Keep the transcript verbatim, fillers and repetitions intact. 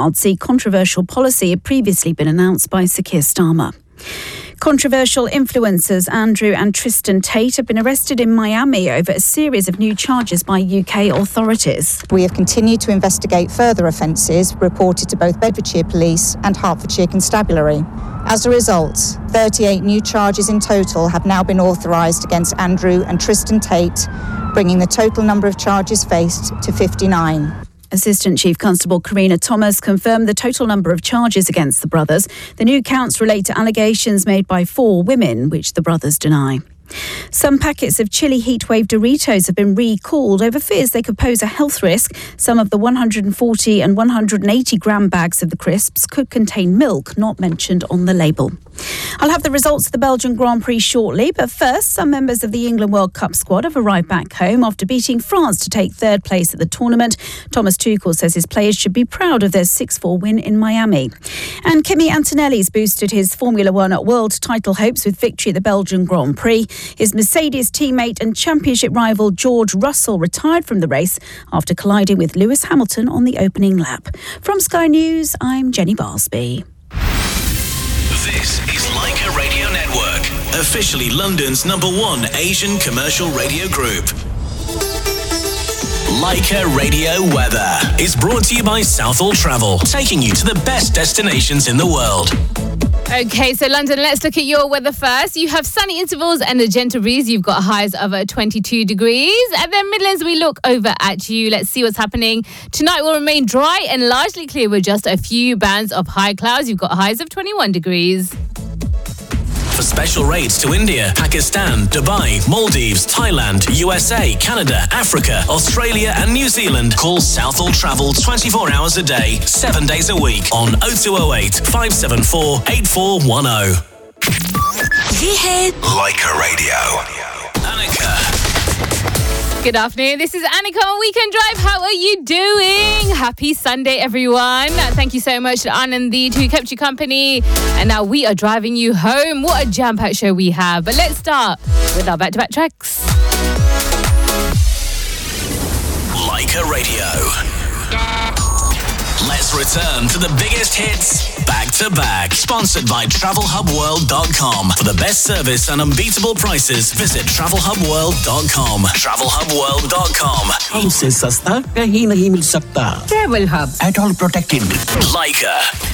cards, a controversial policy had previously been announced by Sir Keir Starmer. Controversial influencers Andrew and Tristan Tate have been arrested in Miami over a series of new charges by U K authorities. We have continued to investigate further offences reported to both Bedfordshire Police and Hertfordshire Constabulary. As a result, thirty-eight new charges in total have now been authorised against Andrew and Tristan Tate, bringing the total number of charges faced to fifty-nine. Assistant Chief Constable Karina Thomas confirmed the total number of charges against the brothers. The new counts relate to allegations made by four women, which the brothers deny. Some packets of chili heatwave Doritos have been recalled over fears they could pose a health risk. Some of the one hundred forty and one hundred eighty gram bags of the crisps could contain milk not mentioned on the label. I'll have the results of the Belgian Grand Prix shortly, but first, some members of the England World Cup squad have arrived back home after beating France to take third place at the tournament. Thomas Tuchel says his players should be proud of their six four win in Miami. And Kimi Antonelli's boosted his Formula One world title hopes with victory at the Belgian Grand Prix. His Mercedes teammate and championship rival George Russell retired from the race after colliding with Lewis Hamilton on the opening lap. From Sky News, I'm Jenny Barsby. This is Leica Radio Network, officially London's number one Asian commercial radio group. Leica Radio Weather is brought to you by Southall Travel, taking you to the best destinations in the world. Okay, so London, let's look at your weather first. You have sunny intervals and a gentle breeze. You've got highs of uh, twenty-two degrees. And then Midlands, we look over at you. Let's see what's happening. Tonight will remain dry and largely clear with just a few bands of high clouds. You've got highs of twenty-one degrees. For special rates to India, Pakistan, Dubai, Maldives, Thailand, U S A, Canada, Africa, Australia and New Zealand, call Southall Travel twenty-four hours a day, seven days a week on oh two oh eight, five seven four, eight four one oh. Leica Radio. Annika. Good afternoon. This is Annika on Weekend Drive. How are you doing? Happy Sunday, everyone. Thank you so much to Anandi who kept you company. And now we are driving you home. What a jam-packed show we have. But let's start with our back-to-back tracks. Leica Radio. Let's return to the biggest hits back to back. Sponsored by travel hub world dot com. For the best service and unbeatable prices, visit travel hub world dot com. travel hub world dot com. हमसे सस्ता कहीं नहीं मिल सकता. Travel Hub. At all protected. Leica.